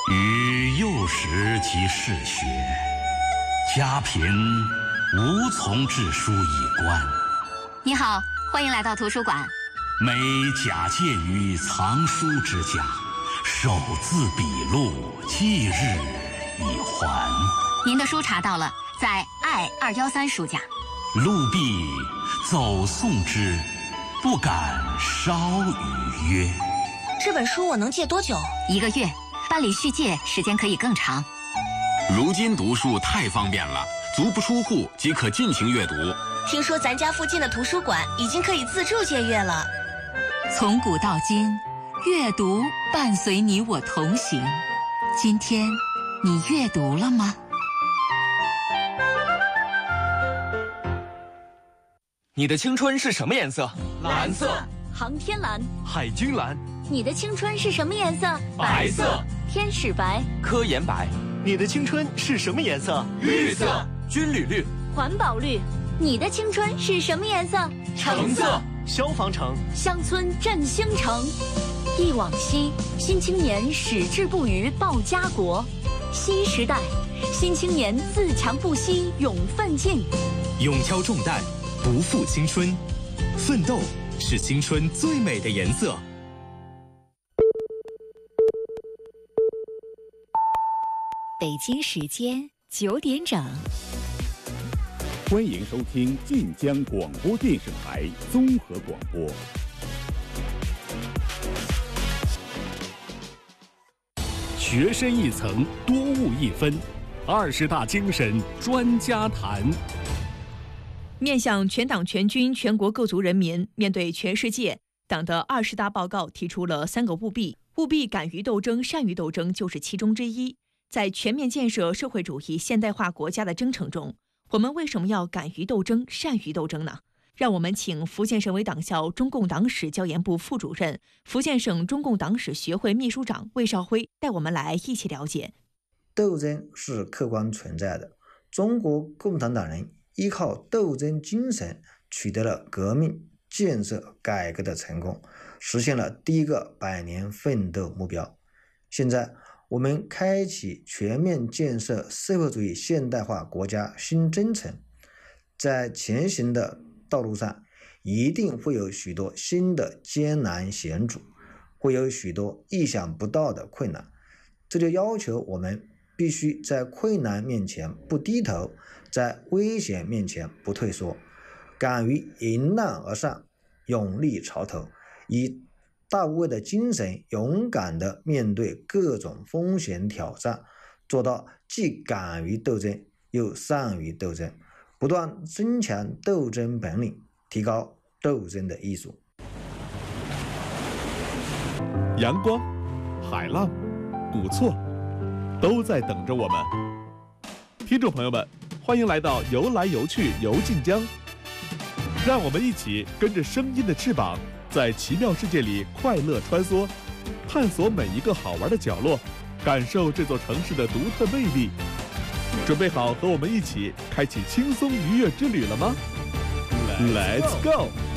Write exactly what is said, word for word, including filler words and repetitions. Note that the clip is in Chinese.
于幼时即嗜学，家贫无从致书以观。 你好，欢迎来到图书馆。 每假借于藏书之家，手字笔录，记日以还。 您的书查到了，在爱二幺三书架。 陆必走送之，不敢稍逾约。 这本书我能借多久？ 一个月，办理续借时间可以更长。 如今读书太方便了，足不出户即可尽情阅读。 听说咱家附近的图书馆已经可以自助借阅了。 从古到今，阅读伴随你我同行。今天，你阅读了吗？ 你的青春是什么颜色？ 蓝色。 航天蓝。 海军蓝。 你的青春是什么颜色？ 白色。 天使白。 科研白。 你的青春是什么颜色？ 绿色。 军旅绿。 环保绿。你的青春是什么颜色？ 橙色。 消防橙。 乡村振兴城。忆往昔，新青年矢志不渝报家国。新时代，新青年自强不息勇奋进。 勇挑重担，不负青春。奋斗是青春最美的颜色。 北京时间九点整。 欢迎收听晋江广播电视台综合广播。学深一层，多悟一分，二十大精神专家谈。 面向全党全军全国各族人民，面对全世界，党的二十大报告提出了三个务必，务必敢于斗争、善于斗争就是其中之一。在全面建设社会主义现代化国家的征程中，我们为什么要敢于斗争、善于斗争呢？让我们请福建省委党校中共党史教研部副主任、福建省中共党史学会秘书长魏少辉带我们来一起了解。 斗争是客观存在的，中国共产党人依靠斗争精神取得了革命、建设、改革的成功，实现了第一个百年奋斗目标。现在我们开启全面建设社会主义现代化国家新征程，在前行的道路上一定会有许多新的艰难险阻，会有许多意想不到的困难，这就要求我们必须在困难面前不低头，在危险面前不退缩，敢于迎难而上，勇立潮头，以大无畏的精神勇敢地面对各种风险挑战，做到既敢于斗争又善于斗争，不断增强斗争本领，提高斗争的艺术。 阳光、海浪、古厝都在等着我们。听众朋友们，欢迎来到游来游去游晋江，让我们一起跟着声音的翅膀，在奇妙世界里快乐穿梭，探索每一个好玩的角落，感受这座城市的独特魅力。准备好和我们一起开启轻松愉悦之旅了吗？ Let's go！